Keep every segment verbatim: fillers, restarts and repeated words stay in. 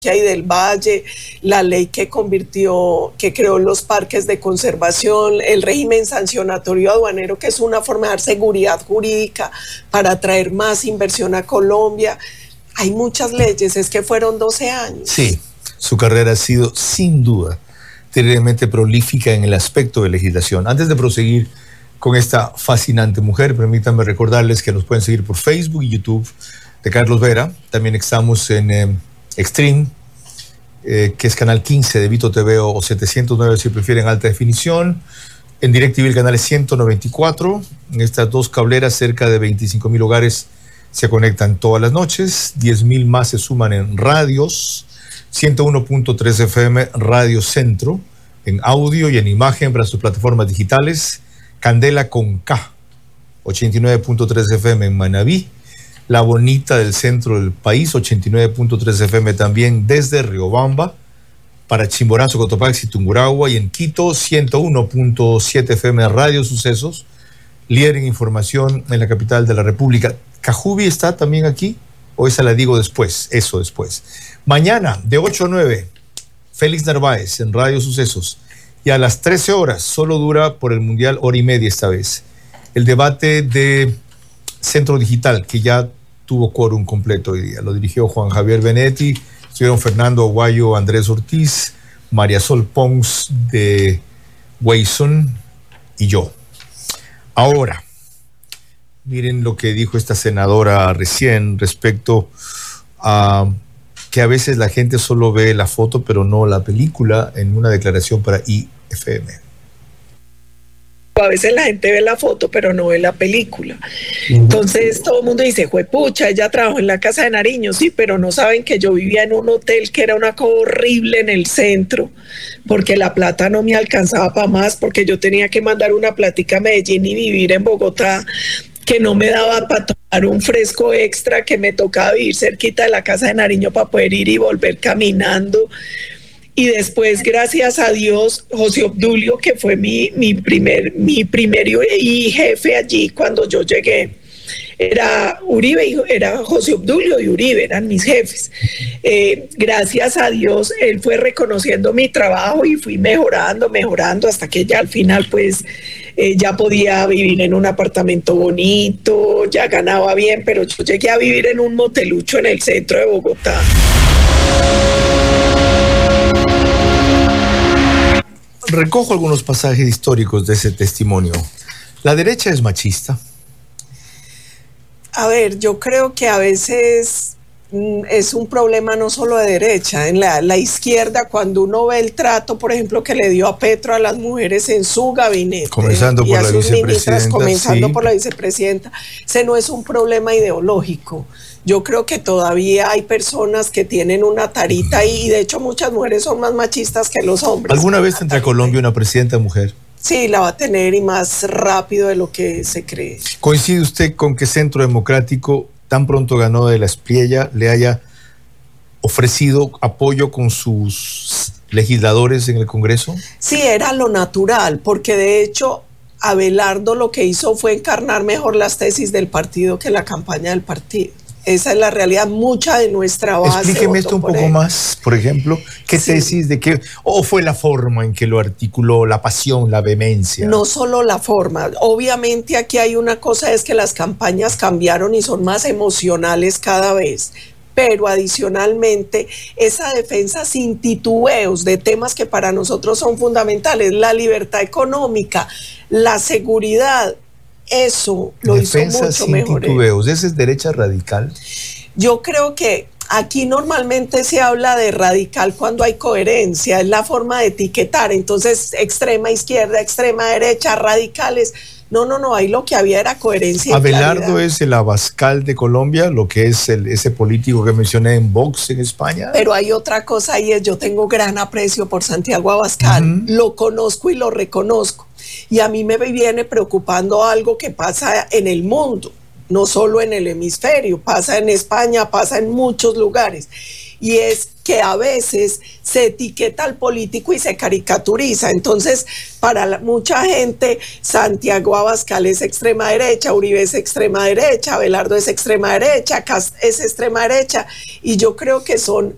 y del Valle, la ley que convirtió, que creó los parques de conservación, el régimen sancionatorio aduanero, que es una forma de dar seguridad jurídica para atraer más inversión a Colombia. Hay muchas leyes, es que fueron doce años. Sí, su carrera ha sido sin duda terriblemente prolífica en el aspecto de legislación. Antes de proseguir con esta fascinante mujer, permítanme recordarles que nos pueden seguir por Facebook y YouTube de Carlos Vera. También estamos en eh, Extreme, eh, que es canal quince de Vito T V o setecientos nueve si prefieren alta definición. En DirecTV el canal es ciento noventa y cuatro. En estas dos cableras cerca de veinticinco mil hogares se conectan todas las noches. diez mil más se suman en radios. ciento uno punto tres F M Radio Centro, en audio y en imagen para sus plataformas digitales. Candela con K, ochenta y nueve punto tres F M en Manabí. La Bonita del centro del país, ochenta y nueve punto tres F M también desde Riobamba, para Chimborazo, Cotopaxi, Tungurahua, y en Quito, ciento uno punto siete F M Radio Sucesos, líder en información en la capital de la República. ¿Cajubi está también aquí? ¿O esa la digo después? Eso después. Mañana, de ocho a nueve, Félix Narváez en Radio Sucesos. Y a las trece horas, solo dura por el Mundial hora y media esta vez, el debate de Centro Digital, que ya tuvo quórum completo hoy día. Lo dirigió Juan Javier Benetti, estuvieron Fernando Aguayo, Andrés Ortiz, María Sol Pons de Wayson y yo. Ahora, miren lo que dijo esta senadora recién respecto a que a veces la gente solo ve la foto pero no la película, en una declaración para I F M. A veces la gente ve la foto, pero no ve la película. Entonces todo el mundo dice, juepucha, ella trabajó en la Casa de Nariño, sí, pero no saben que yo vivía en un hotel que era una cosa horrible en el centro, porque la plata no me alcanzaba para más, porque yo tenía que mandar una plática a Medellín y vivir en Bogotá, que no me daba para tomar un fresco extra, que me tocaba vivir cerquita de la Casa de Nariño para poder ir y volver caminando. Y después, gracias a Dios, José Obdulio, que fue mi, mi, primer, mi primer y jefe allí cuando yo llegué, era Uribe, y era José Obdulio y Uribe, eran mis jefes. Eh, gracias a Dios, él fue reconociendo mi trabajo y fui mejorando, mejorando, hasta que ya al final, pues, eh, ya podía vivir en un apartamento bonito, ya ganaba bien, pero yo llegué a vivir en un motelucho en el centro de Bogotá. Recojo algunos pasajes históricos de ese testimonio. ¿La derecha es machista? A ver, yo creo que a veces mm, es un problema no solo de derecha. En la, la izquierda, cuando uno ve el trato, por ejemplo, que le dio a Petro a las mujeres en su gabinete, comenzando y por a la sus ministras, vicepresidenta, comenzando sí. por la vicepresidenta, ese no es un problema ideológico. Yo creo que todavía hay personas que tienen una tarita y de hecho muchas mujeres son más machistas que los hombres. ¿Alguna vez tendrá Colombia una presidenta mujer? Sí, la va a tener, y más rápido de lo que se cree. ¿Coincide usted con que Centro Democrático, tan pronto ganó de la Espriella, le haya ofrecido apoyo con sus legisladores en el Congreso? Sí, era lo natural, porque de hecho Abelardo lo que hizo fue encarnar mejor las tesis del partido que la campaña del partido. Esa es la realidad, mucha de nuestra base. Explíqueme esto un poco él. más, por ejemplo, ¿qué sí. tesis de qué? ¿O fue la forma en que lo articuló, la pasión, la vehemencia? No solo la forma, obviamente aquí hay una cosa, es que las campañas cambiaron y son más emocionales cada vez, pero adicionalmente esa defensa sin titubeos de temas que para nosotros son fundamentales, la libertad económica, la seguridad, eso lo defensa hizo mucho sin mejor. Titubeos. ¿Esa es derecha radical? Yo creo que aquí normalmente se habla de radical cuando hay coherencia, es la forma de etiquetar. Entonces, extrema izquierda, extrema derecha, radicales. No, no, no, ahí lo que había era coherencia. Abelardo es el Abascal de Colombia, lo que es el, ese político que mencioné en Vox en España. Pero hay otra cosa, y es, yo tengo gran aprecio por Santiago Abascal, uh-huh. Lo conozco y lo reconozco. Y a mí me viene preocupando algo que pasa en el mundo, no solo en el hemisferio, pasa en España, pasa en muchos lugares. Y es que a veces se etiqueta al político y se caricaturiza. Entonces, para la, mucha gente, Santiago Abascal es extrema derecha, Uribe es extrema derecha, Abelardo es extrema derecha, Cast es extrema derecha. Y yo creo que son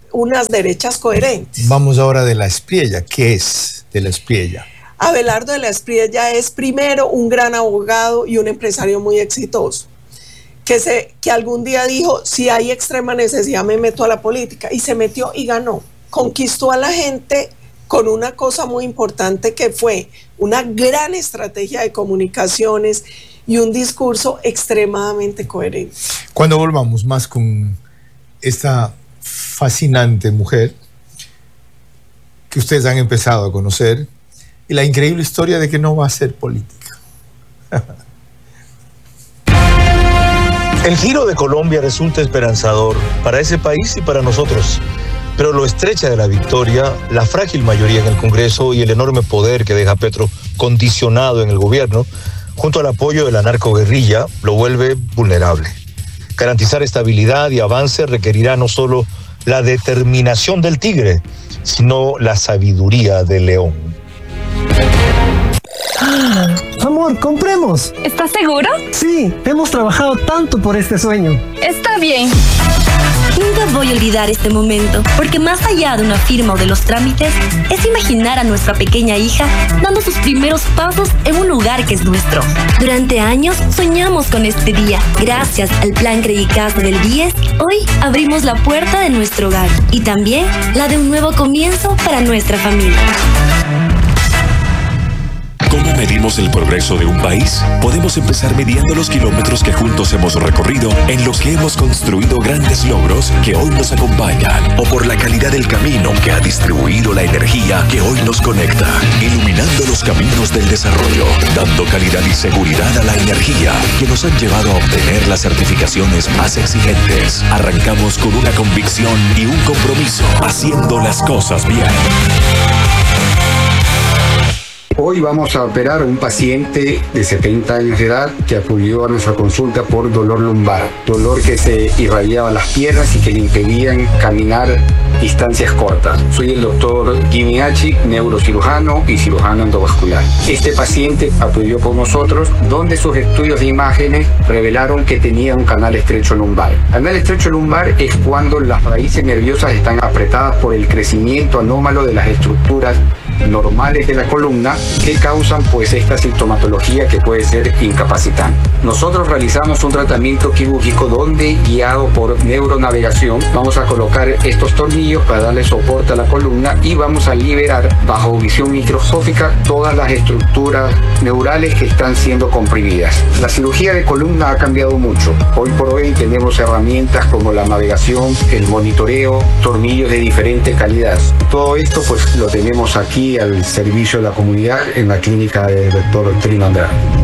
unas derechas coherentes. Vamos ahora de la Espriella. ¿Qué es de la Espriella? Abelardo de la Espriella es primero un gran abogado y un empresario muy exitoso, que, se, que algún día dijo, si hay extrema necesidad me meto a la política, y se metió y ganó. Conquistó a la gente con una cosa muy importante que fue una gran estrategia de comunicaciones y un discurso extremadamente coherente. Cuando volvamos más con esta fascinante mujer que ustedes han empezado a conocer y la increíble historia de que no va a ser política. El giro de Colombia resulta esperanzador para ese país y para nosotros, pero lo estrecha de la victoria, la frágil mayoría en el Congreso y el enorme poder que deja Petro condicionado en el gobierno, junto al apoyo de la narcoguerrilla, lo vuelve vulnerable. Garantizar estabilidad y avance requerirá no solo la determinación del tigre, sino la sabiduría del león. Ah, amor, compremos. ¿Estás seguro? Sí, hemos trabajado tanto por este sueño. Está bien. Nunca voy a olvidar este momento, porque más allá de una firma o de los trámites, es imaginar a nuestra pequeña hija dando sus primeros pasos en un lugar que es nuestro. Durante años soñamos con este día. Gracias al Plan Credicasa del D I E S, hoy abrimos la puerta de nuestro hogar y también la de un nuevo comienzo para nuestra familia. ¿Cómo medimos el progreso de un país? Podemos empezar midiendo los kilómetros que juntos hemos recorrido, en los que hemos construido grandes logros que hoy nos acompañan, o por la calidad del camino que ha distribuido la energía que hoy nos conecta, iluminando los caminos del desarrollo, dando calidad y seguridad a la energía que nos han llevado a obtener las certificaciones más exigentes. Arrancamos con una convicción y un compromiso, haciendo las cosas bien. Hoy vamos a operar a un paciente de setenta años de edad que acudió a nuestra consulta por dolor lumbar, dolor que se irradiaba las piernas y que le impedían caminar distancias cortas. Soy el doctor Jimmy Hachi, neurocirujano y cirujano endovascular. Este paciente acudió por nosotros, donde sus estudios de imágenes revelaron que tenía un canal estrecho lumbar. Canal estrecho lumbar es cuando las raíces nerviosas están apretadas por el crecimiento anómalo de las estructuras normales de la columna, que causan pues esta sintomatología que puede ser incapacitante. Nosotros realizamos un tratamiento quirúrgico donde, guiado por neuronavegación, vamos a colocar estos tornillos para darle soporte a la columna y vamos a liberar bajo visión microscópica todas las estructuras neurales que están siendo comprimidas. La cirugía de columna ha cambiado mucho. Hoy por hoy tenemos herramientas como la navegación, el monitoreo, tornillos de diferente calidad. Todo esto pues lo tenemos aquí al servicio de la comunidad en la clínica del doctor Trino Andrade.